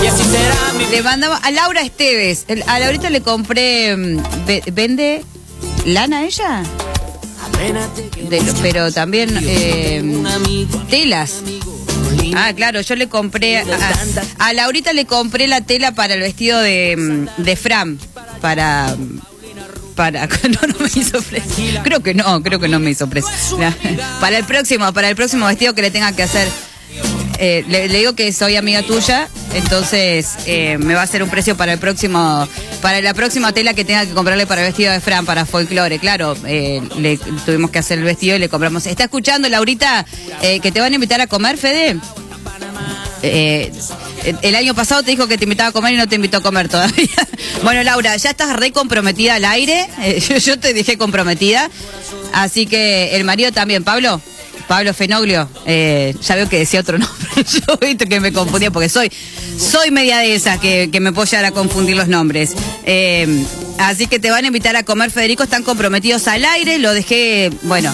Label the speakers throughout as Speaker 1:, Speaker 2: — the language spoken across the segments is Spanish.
Speaker 1: Le mandamos a Laura Esteves. A Laurita le compré. ¿Vende lana ella? Pero también telas. Ah, claro, yo le compré a Laurita le compré la tela para el vestido de Fran, para no me hizo presa. Creo que no me hizo presa. Para el próximo vestido que le tenga que hacer. Le digo que soy amiga tuya, entonces me va a hacer un precio para la próxima tela que tenga que comprarle para el vestido de Fran, para folclore. Claro, le tuvimos que hacer el vestido y le compramos. ¿Está escuchando, Laurita, que te van a invitar a comer, Fede? El año pasado te dijo que te invitaba a comer y no te invitó a comer todavía. Bueno, Laura, ya estás re comprometida al aire. Yo te dejé comprometida. Así que el marido también, Pablo Fenoglio, ya veo que decía otro nombre. Yo viste que me confundía porque soy media de esas que me puedo llegar a confundir los nombres. Así que te van a invitar a comer, Federico, están comprometidos al aire. Lo dejé, bueno,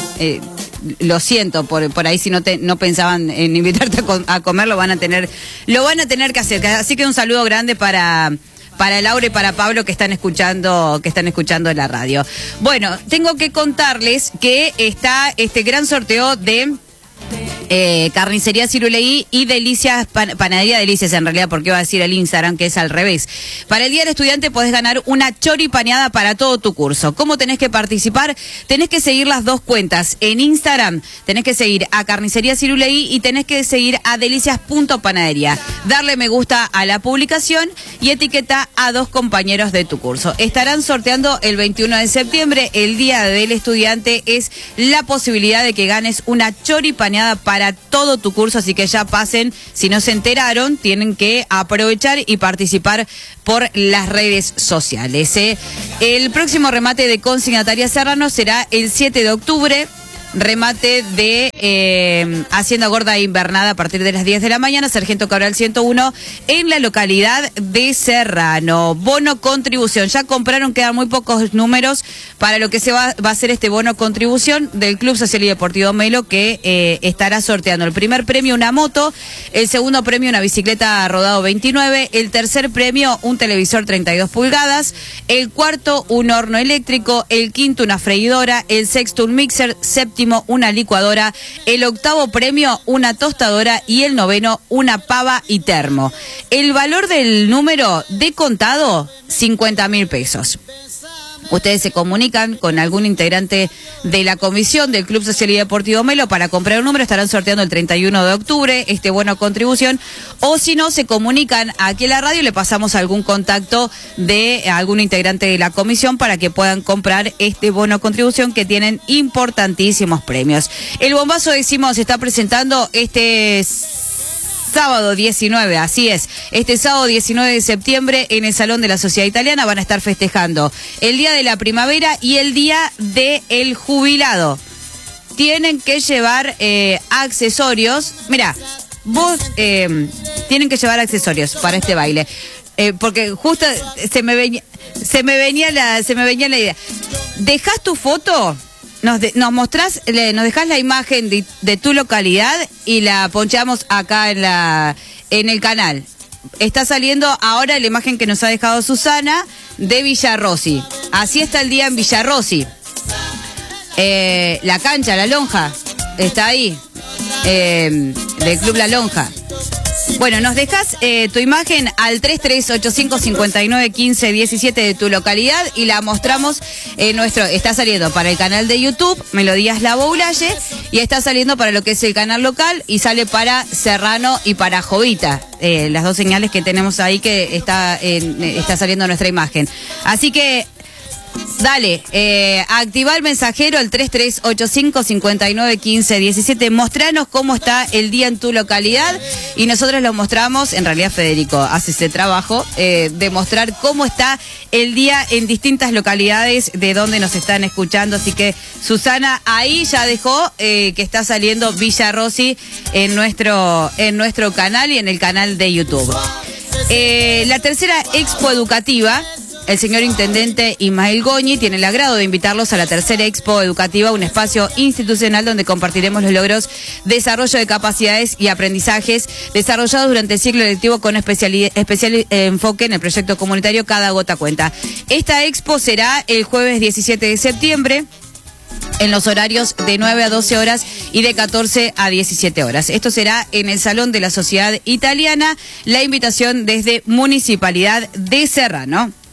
Speaker 1: lo siento, por ahí si no pensaban en invitarte a comer, lo van a tener que hacer. Así que un saludo grande para Laura y para Pablo que están escuchando en la radio. Bueno, tengo que contarles que está este gran sorteo de Carnicería Ciruleí y Delicias, Panadería Delicias en realidad, porque iba a decir el Instagram que es al revés. Para el Día del Estudiante podés ganar una choripaneada para todo tu curso. ¿Cómo tenés que participar? Tenés que seguir las dos cuentas. En Instagram tenés que seguir a Carnicería Ciruleí y tenés que seguir a delicias.panadería. Darle me gusta a la publicación y etiqueta a 2 compañeros de tu curso. Estarán sorteando el 21 de septiembre, el Día del Estudiante, es la posibilidad de que ganes una choripaneada para todo tu curso, así que ya pasen, si no se enteraron, tienen que aprovechar y participar por las redes sociales. El próximo remate de Consignataria Serrano será el 7 de octubre. Remate de Hacienda Gorda Invernada a partir de las 10 de la mañana, Sargento Cabral 101, en la localidad de Serrano. Bono contribución, ya compraron, quedan muy pocos números para lo que se va a hacer este bono contribución del Club Social y Deportivo Melo, que estará sorteando el primer premio una moto, el segundo premio una bicicleta Rodado 29, el tercer premio un televisor 32 pulgadas, el cuarto un horno eléctrico, el quinto una freidora, el sexto un mixer, séptimo una licuadora, el octavo premio una tostadora y el noveno una pava y termo. El valor del número de contado, 50.000 pesos. Ustedes se comunican con algún integrante de la comisión del Club Social y Deportivo Melo para comprar un número. Estarán sorteando el 31 de octubre este bono contribución. O si no, se comunican aquí en la radio y le pasamos algún contacto de algún integrante de la comisión para que puedan comprar este bono contribución, que tienen importantísimos premios. El bombazo, decimos, se está presentando este sábado 19, así es. Este sábado 19 de septiembre en el Salón de la Sociedad Italiana van a estar festejando el Día de la Primavera y el Día del Jubilado. Tienen que llevar accesorios. Mirá, vos tienen que llevar accesorios para este baile. Porque justo se me venía la idea. ¿Dejás tu foto? Nos mostrás, nos dejás la imagen de tu localidad y la ponchamos acá en el canal. Está saliendo ahora la imagen que nos ha dejado Susana de Villarrossi. Así está el día en Villarrossi. La cancha, la lonja, está ahí. Del Club La Lonja. Bueno, nos dejas tu imagen al 3385591517 de tu localidad y la mostramos en está saliendo para el canal de YouTube, Melodías La Boulaye, y está saliendo para lo que es el canal local y sale para Serrano y para Jovita, las dos señales que tenemos ahí que está saliendo nuestra imagen. Así que dale, activa el mensajero al 3385591517. Mostranos cómo está el día en tu localidad y nosotros lo mostramos. En realidad Federico hace ese trabajo de mostrar cómo está el día en distintas localidades de donde nos están escuchando. Así que Susana ahí ya dejó que está saliendo Villarrossi en nuestro canal y en el canal de YouTube. La tercera expo educativa el señor intendente Ismael Goñi tiene el agrado de invitarlos a la tercera Expo Educativa, un espacio institucional donde compartiremos los logros, desarrollo de capacidades y aprendizajes desarrollados durante el ciclo lectivo con especial enfoque en el proyecto comunitario Cada Gota Cuenta. Esta expo será el jueves 17 de septiembre. En los horarios de 9 a 12 horas y de 14 a 17 horas. Esto será en el Salón de la Sociedad Italiana. La invitación desde Municipalidad de Serrano.